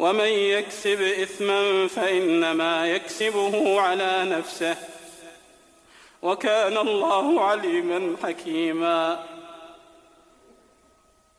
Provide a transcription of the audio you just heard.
ومن يكسب إثما فإنما يكسبه على نفسه، وكان الله عليما حكيما.